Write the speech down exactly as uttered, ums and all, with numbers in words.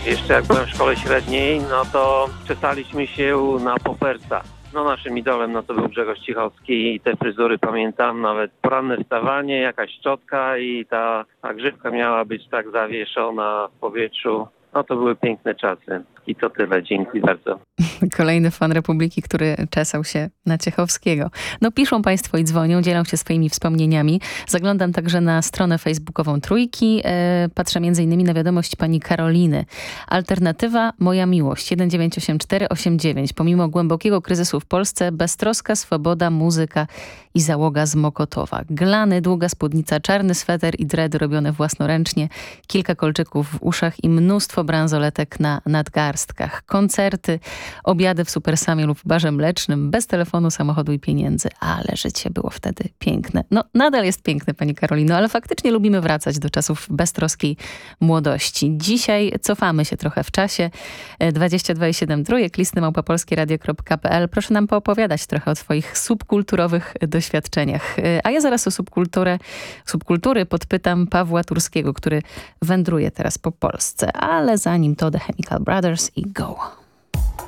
Jeszcze jak byłem w szkole średniej, no to czesaliśmy się na poferca. No naszym idolem no to był Grzegorz Cichocki i te fryzury pamiętam, nawet poranne wstawanie, jakaś szczotka i ta, ta grzywka miała być tak zawieszona w powietrzu. No to były piękne czasy. I to tyle. Dzięki bardzo. Kolejny fan Republiki, który czesał się na Ciechowskiego. No piszą państwo i dzwonią, dzielą się swoimi wspomnieniami. Zaglądam także na stronę facebookową Trójki. E, patrzę między innymi na wiadomość pani Karoliny. Alternatywa Moja miłość jeden dziewięć osiem cztery osiem dziewięć. Pomimo głębokiego kryzysu w Polsce, beztroska, swoboda, muzyka i załoga z Mokotowa. Glany, długa spódnica, czarny sweter i dredy robione własnoręcznie, kilka kolczyków w uszach i mnóstwo bransoletek na nadgarstkach. Koncerty, obiady w Supersamie lub barze mlecznym, bez telefonu, samochodu i pieniędzy. Ale życie było wtedy piękne. No, nadal jest piękne, pani Karolino, ale faktycznie lubimy wracać do czasów beztroskiej młodości. Dzisiaj cofamy się trochę w czasie. dwadzieścia dwa i siedem trójek, listy małpa polskieradio kropka p l. Proszę nam poopowiadać trochę o swoich subkulturowych doświadczeniach. A ja zaraz o subkulturę, subkultury podpytam Pawła Turskiego, który wędruje teraz po Polsce. Ale zanim to The Chemical Brothers i Go.